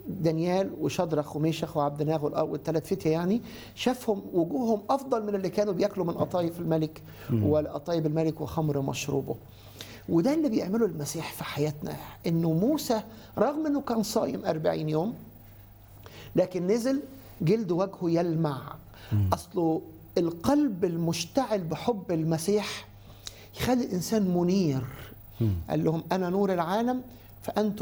دانيال وشدرخ وميشخ وعبدناغو والثلاث فتية يعني، شافهم وجوههم أفضل من اللي كانوا بياكلوا من قطايف الملك وقطايب الملك وخمر مشروبه. وده اللي بيعمله المسيح في حياتنا، إنه موسى رغم إنه كان صايم 40 يوم لكن نزل جلد وجهه يلمع. أصله القلب المشتعل بحب المسيح يخلي الإنسان منير. قال لهم أنا نور العالم فأنتم